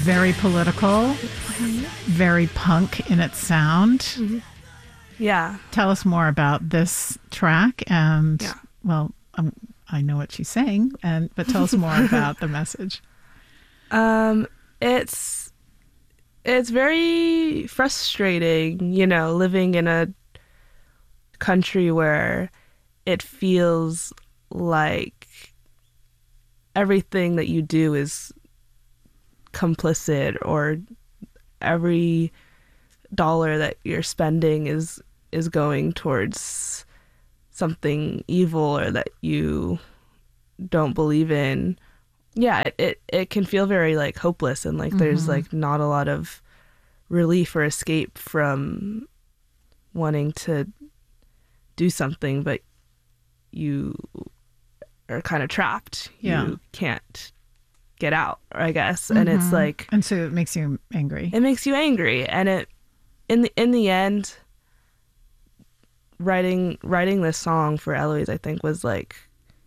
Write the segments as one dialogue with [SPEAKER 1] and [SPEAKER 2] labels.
[SPEAKER 1] very political, very punk in its sound.
[SPEAKER 2] Mm-hmm. Yeah.
[SPEAKER 1] Tell us more about this track and, well, I know what she's saying, but tell us more about the message.
[SPEAKER 2] It's very frustrating, living in a country where it feels like everything that you do is complicit, or every dollar that you're spending is going towards something evil or that you don't believe in. Yeah, it can feel very like hopeless, and like there's like not a lot of relief or escape from wanting to do something, but you are kind of trapped.
[SPEAKER 1] Yeah.
[SPEAKER 2] You can't get out, I guess. And it's like,
[SPEAKER 1] and so it makes you angry.
[SPEAKER 2] It makes you angry, and it in the end, writing this song for Eloise, I think, was like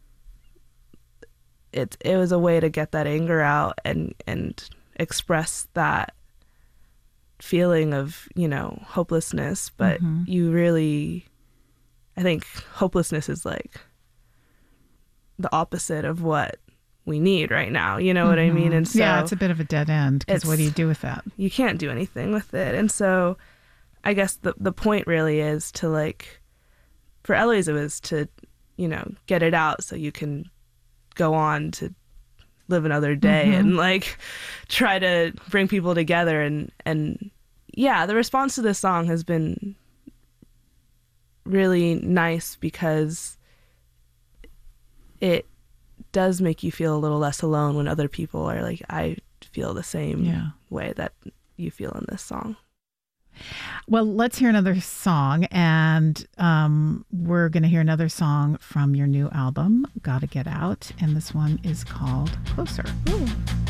[SPEAKER 2] it was a way to get that anger out and express that feeling of, hopelessness. But you really, I think hopelessness is like the opposite of what we need right now. You know what I mean? And so
[SPEAKER 1] yeah, it's a bit of a dead end, because what do you do with that?
[SPEAKER 2] You can't do anything with it. And so I guess the point really is to, like, for Eloise, it was to, get it out so you can go on to live another day and like try to bring people together. And yeah, the response to this song has been really nice, because it does make you feel a little less alone when other people are like, I feel the same way that you feel in this song.
[SPEAKER 1] Well, let's hear another song, and we're going to hear another song from your new album, Gotta Get Out, and this one is called Closer.
[SPEAKER 2] Ooh.